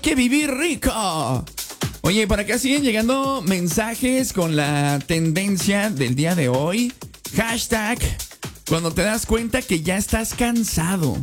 que vivir rico. Oye, por acá siguen llegando mensajes con la tendencia del día de hoy. Hashtag, cuando te das cuenta que ya estás cansado.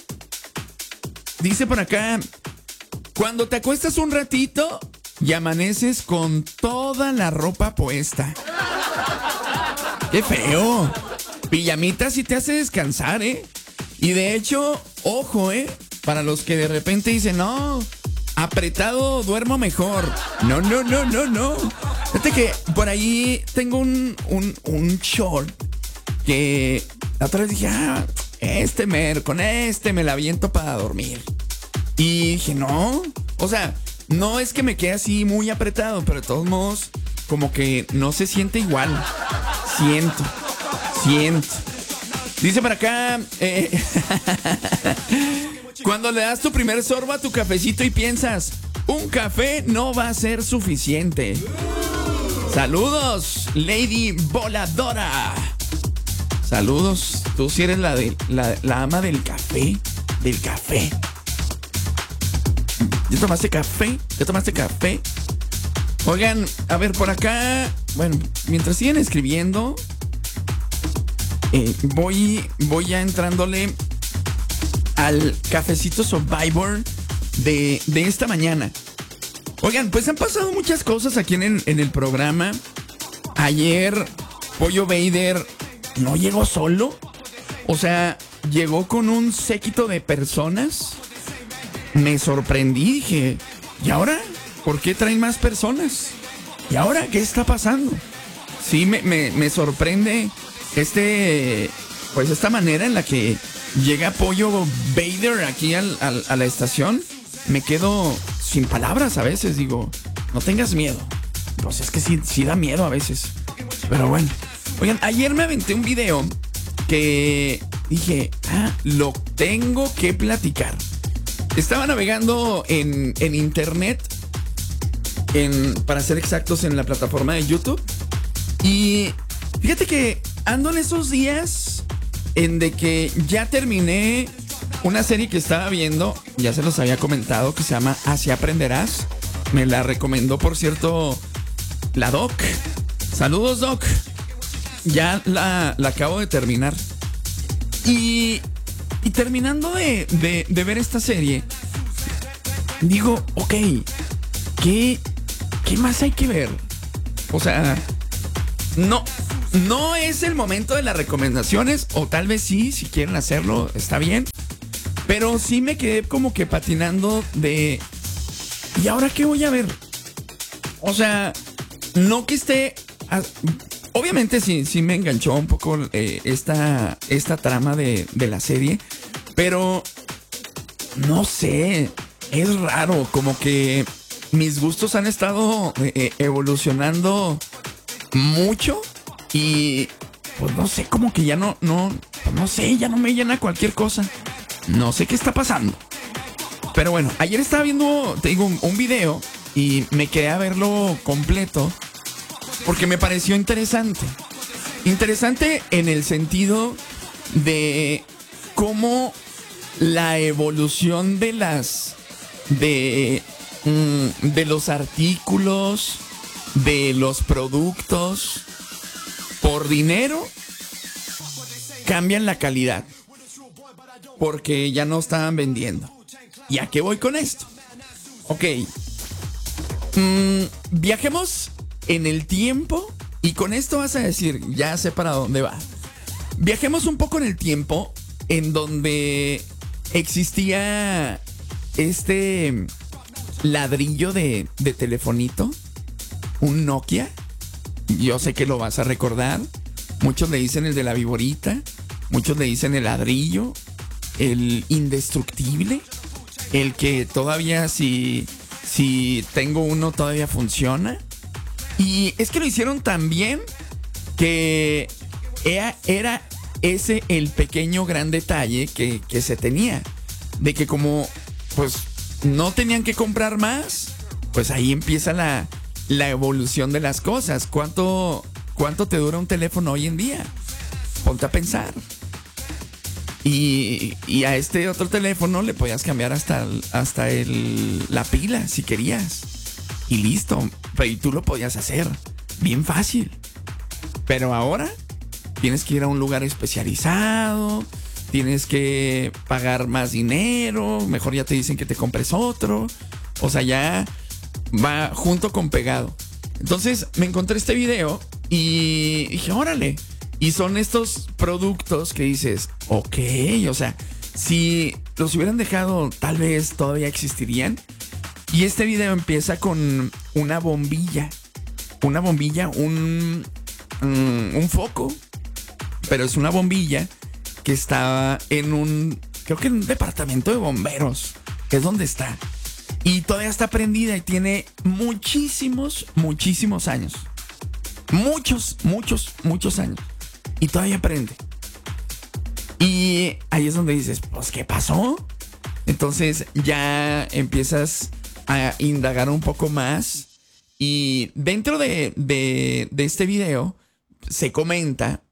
Dice por acá, cuando te acuestas un ratito y amaneces con toda la ropa puesta. ¡Qué feo! Pijamita sí te hace descansar, ¿eh? Y de hecho, ojo, para los que de repente dicen, no, apretado duermo mejor. No. Fíjate que por ahí tengo un short que la otra vez dije, con este me la aviento para dormir. Y dije, no, o sea, no es que me quede así muy apretado, pero de todos modos, como que no se siente igual. Siento. Dice por acá, cuando le das tu primer sorbo a tu cafecito y piensas, un café no va a ser suficiente. Saludos, Lady Voladora. Saludos, tú sí eres la ama del café. ¿Ya tomaste café? Oigan, a ver, por acá, bueno, mientras siguen escribiendo, voy ya entrándole al cafecito Survivor de esta mañana. Oigan, pues han pasado muchas cosas aquí en el programa. Ayer, Pollo Vader no llegó solo. O sea, llegó con un séquito de personas. Me sorprendí, dije, ¿y ahora? ¿Por qué traen más personas? ¿Y ahora qué está pasando? Sí, me sorprende esta manera en la que llega Pollo Vader aquí a la estación. Me quedo sin palabras a veces, digo, no tengas miedo. Pues es que sí da miedo a veces. Pero bueno. Oigan, ayer me aventé un video que dije, lo tengo que platicar. Estaba navegando en internet, para ser exactos, en la plataforma de YouTube. Y fíjate que ando en esos días en de que ya terminé una serie que estaba viendo, ya se los había comentado, que se llama Así Aprenderás. Me la recomendó, por cierto, la Doc. Saludos, Doc. Ya la acabo de terminar. Y terminando de ver esta serie, digo, ok, ¿qué más hay que ver? O sea, no es el momento de las recomendaciones, o tal vez sí, si quieren hacerlo, está bien. Pero sí me quedé como que patinando de, ¿y ahora qué voy a ver? O sea, no que esté... Obviamente sí me enganchó un poco esta trama de la serie, pero no sé, es raro, como que mis gustos han estado evolucionando mucho y pues no sé, como que ya no sé, ya no me llena cualquier cosa. No sé qué está pasando. Pero bueno, ayer estaba viendo, te digo, un video y me quedé a verlo completo porque me pareció interesante. Interesante en el sentido de cómo la evolución de los artículos, de los productos, por dinero, cambian la calidad. Porque ya no estaban vendiendo. ¿Y a qué voy con esto? Ok. Viajemos en el tiempo. Y con esto vas a decir, ya sé para dónde va. Viajemos un poco en el tiempo en donde existía este ladrillo de telefonito, un Nokia. Yo sé que lo vas a recordar. Muchos le dicen el de la viborita, muchos le dicen el ladrillo, el indestructible, el que todavía si tengo uno todavía funciona. Y es que lo hicieron tan bien que era ese el pequeño gran detalle que se tenía. De que como pues no tenían que comprar más, pues ahí empieza la evolución de las cosas. ¿Cuánto te dura un teléfono hoy en día? Ponte a pensar. Y a este otro teléfono le podías cambiar hasta la pila si querías. Y listo. Y tú lo podías hacer. Bien fácil. Pero ahora tienes que ir a un lugar especializado. Tienes que pagar más dinero. Mejor ya te dicen que te compres otro. O sea, ya va junto con pegado. Entonces me encontré este video y dije, órale. Y son estos productos que dices, ok, o sea, si los hubieran dejado, tal vez todavía existirían. Y este video empieza con una bombilla. Una bombilla, un foco. Pero es una bombilla que estaba creo que en un departamento de bomberos, que es donde está. Y todavía está prendida y tiene muchísimos años. Muchos años. Y todavía prende. Y ahí es donde dices, pues, ¿qué pasó? Entonces ya empiezas a indagar un poco más. Y dentro de este video se comenta,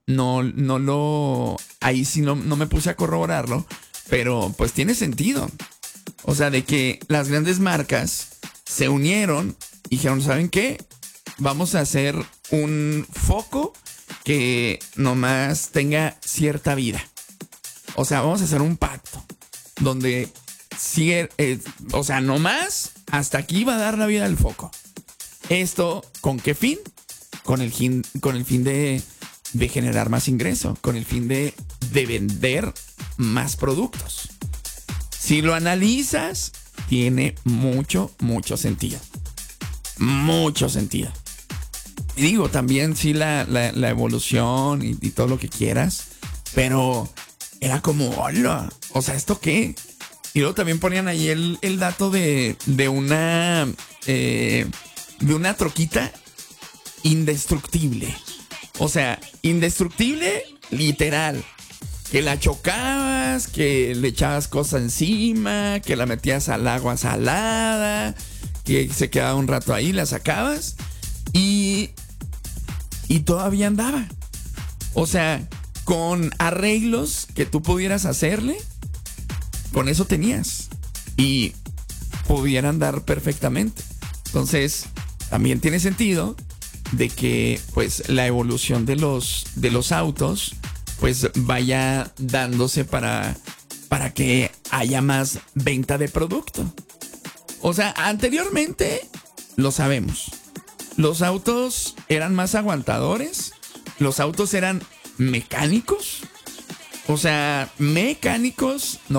ahí sí no me puse a corroborarlo, pero pues tiene sentido. O sea, de que las grandes marcas se unieron y dijeron, ¿saben qué? Vamos a hacer un foco que nomás tenga cierta vida. O sea, vamos a hacer un pacto donde sigue, o sea, nomás hasta aquí va a dar la vida del foco. ¿Esto con qué fin? Con el fin de generar más ingreso, con el fin de vender más productos. Si lo analizas, tiene mucho sentido. Mucho sentido. Y digo, también sí la evolución y todo lo que quieras, pero era como, hola, o sea, ¿esto qué? Y luego también ponían ahí el dato de una troquita indestructible. O sea, indestructible literal. Que la chocabas, que le echabas cosas encima, que la metías al agua salada, que se quedaba un rato ahí, la sacabas y todavía andaba. O sea, con arreglos que tú pudieras hacerle, con eso tenías. Y pudiera andar perfectamente. Entonces, también tiene sentido de que pues la evolución de los autos pues vaya dándose para que haya más venta de producto. O sea, anteriormente lo sabemos. Los autos eran más aguantadores. Los autos eran mecánicos. O sea, mecánicos, no